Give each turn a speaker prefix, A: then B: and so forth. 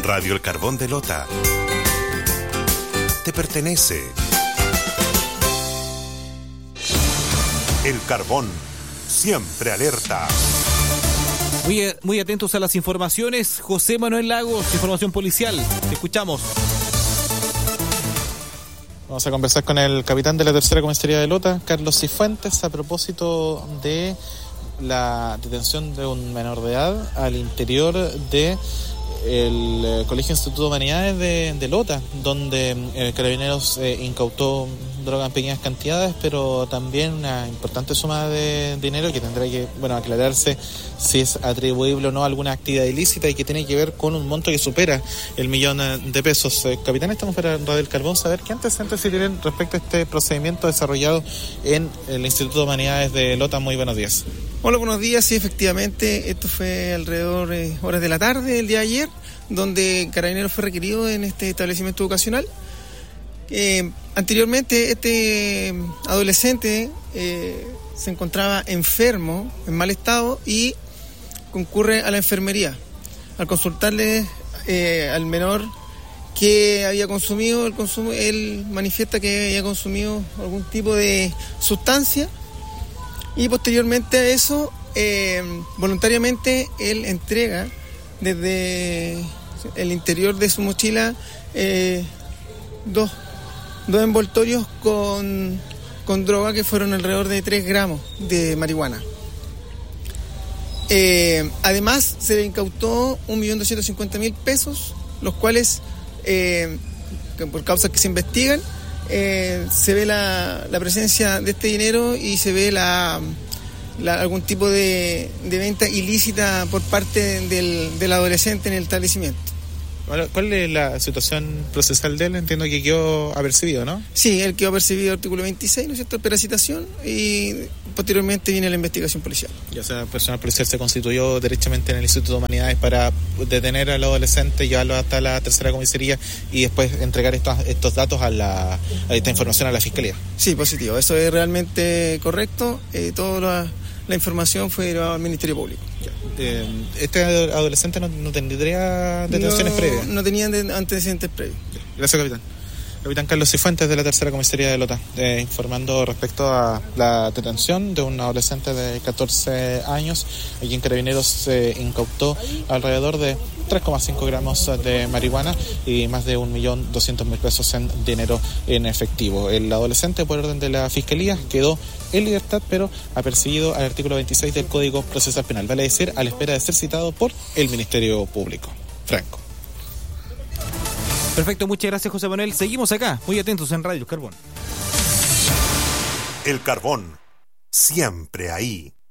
A: Radio El Carbón de Lota te pertenece. El Carbón, siempre alerta.
B: Muy atentos a las informaciones. José Manuel Lagos, información policial. Te escuchamos.
C: Vamos a conversar con el capitán de la tercera comisaría de Lota, Carlos Cifuentes, a propósito de la detención de un menor de edad al interior de el Colegio Instituto de Humanidades de Lota, donde Carabineros incautó droga en pequeñas cantidades, pero también una importante suma de dinero que tendrá que aclararse si es atribuible o no a alguna actividad ilícita y que tiene que ver con un monto que supera el $1.000.000. Capitán, estamos para Radio El Carbón, saber qué antecedentes se tienen respecto a este procedimiento desarrollado en el Instituto de Humanidades de Lota. Muy buenos días.
D: Hola, buenos días. Sí, efectivamente, esto fue alrededor de horas de la tarde el día de ayer, donde Carabineros fue requerido en este establecimiento educacional. Anteriormente, este adolescente se encontraba enfermo, en mal estado, y concurre a la enfermería. Al consultarle al menor que había consumido, él manifiesta que había consumido algún tipo de sustancia. Y posteriormente a eso, voluntariamente él entrega desde el interior de su mochila dos envoltorios con droga que fueron alrededor de 3 gramos de marihuana. Además, se le incautó $1.250.000, los cuales, por causas que se investigan, se ve la presencia de este dinero y se ve algún tipo de venta ilícita por parte del adolescente en el establecimiento.
C: ¿Cuál es la situación procesal de él? Entiendo que quedó apercibido, ¿no?
D: Sí, él quedó apercibido artículo 26, ¿no es cierto?, peracitación, y posteriormente viene la investigación policial.
C: Ya sea, personal policial se constituyó derechamente en el Instituto de Humanidades para detener al adolescente, llevarlo hasta la tercera comisaría y después entregar estos datos a esta información a la Fiscalía.
D: Sí, positivo, eso es realmente correcto. Toda la información fue llevada al Ministerio Público.
C: ¿Este adolescente no tendría detenciones previas?
D: No tenía antecedentes previos.
C: Gracias, capitán. Capitán Carlos Cifuentes, de la tercera comisaría de Lota, informando respecto a la detención de un adolescente de 14 años, a quien Carabineros se incautó alrededor de 3,5 gramos de marihuana y más de $1.200.000 en dinero en efectivo. El adolescente, por orden de la Fiscalía, quedó en libertad, pero apercibido al artículo 26 del Código Procesal Penal, vale decir, a la espera de ser citado por el Ministerio Público. Franco.
B: Perfecto, muchas gracias, José Manuel. Seguimos acá, muy atentos en Radio El Carbón.
A: El Carbón, siempre ahí.